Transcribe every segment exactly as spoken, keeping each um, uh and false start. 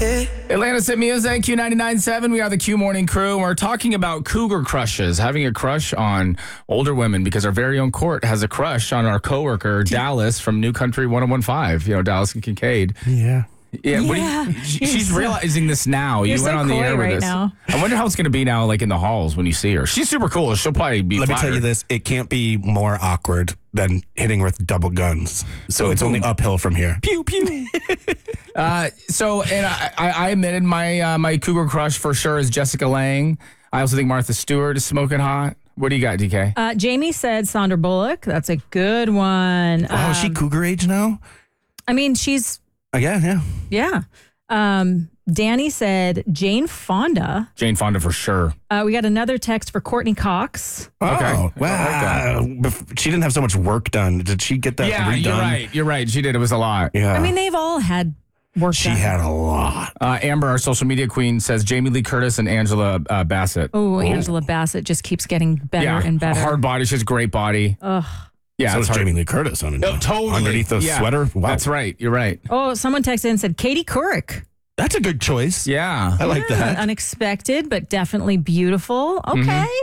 Atlanta City Music, Q ninety-nine point seven. We are the Q Morning Crew. We're talking about cougar crushes, having a crush on older women, because our very own Court has a crush on our coworker, Dallas, from New Country one oh one five. You know, Dallas and Kincaid. Yeah. Yeah, what Yeah. do you, she- You're she's so- realizing this now. You you're went so on the coy air with right us. now. I wonder how it's going to be now, like in the halls when you see her. She's super cool. She'll probably be. Let me flattered. tell you this: it can't be more awkward than hitting her with double guns. So it's only uphill from here. Pew pew. uh, so, and I, I, I admitted my uh, my cougar crush for sure is Jessica Lange. I also think Martha Stewart is smoking hot. What do you got, D K? Uh, Jamie said Sandra Bullock. That's a good one. Oh, is she Um, cougar age now? I mean, she's, Uh, yeah, yeah. yeah. Um, Danny said Jane Fonda. Jane Fonda for sure. Uh, we got another text for Courtney Cox. Oh, Okay. I like wow. Bef- she didn't have so much work done. Did she get that Yeah, redone? you're right. You're right. She did. It was a lot. Yeah. I mean, they've all had work she done. had a lot. Uh, Amber, our social media queen, says Jamie Lee Curtis and Angela uh, Bassett. Oh, Angela Bassett just keeps getting better yeah, and better. hard body. She has great body. Ugh. Yeah, so it's is hard. Jamie Lee Curtis on it. Oh, totally. Underneath the Yeah. sweater. Wow. That's right. You're right. Oh, someone texted in and said Katie Couric. That's a good choice. Yeah. I like Yeah, that. Unexpected, but definitely beautiful. Okay.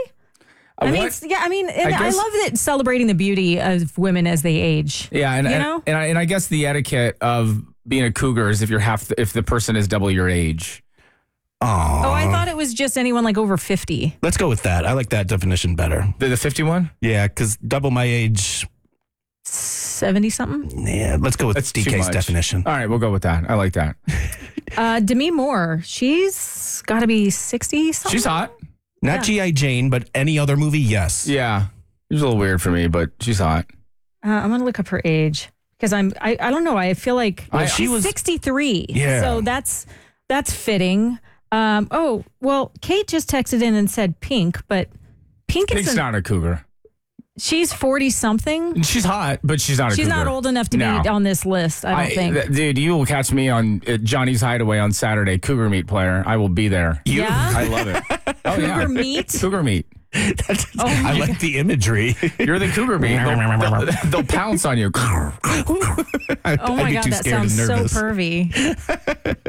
Uh, I mean, what- it's- yeah, I mean, and I I, guess- love that celebrating the beauty of women as they age. Yeah, and You and, know? and, I, and I guess the etiquette of being a cougar is if you're half, the, if the person is double your age. Aw. Oh, I thought it was just anyone like over fifty. Let's go with that. I like that definition better. The, the fifty-one? Yeah, because double my age. seventy something. Yeah, let's go with That's too D K's much. definition. All right, we'll go with that. I like that. Uh, Demi Moore, she's got to be sixty something. She's hot. Not Yeah. G I. Jane, but any other movie, yes. Yeah. It was a little weird for me, but she's hot. Uh, I'm going to look up her age because I'm, I, I don't know. I feel like Well, she's she was- sixty-three. Yeah. So that's, that's fitting. Um, oh, well, Kate just texted in and said Pink, but Pink Pink's is, not a cougar. she's forty something. She's hot, but she's not a She's cougar. not old enough to No. be on this list, I don't think. th- dude, you will catch me on uh, Johnny's Hideaway on Saturday. Cougar meat player. I will be there. You? Yeah? I love it. Oh, yeah. Cougar meat? Cougar meat. That's, Oh I my like the imagery. You're the cougar meat. They'll, they'll, they'll pounce on you. I, Oh my I'd be God, too that scared and sounds so nervous. pervy.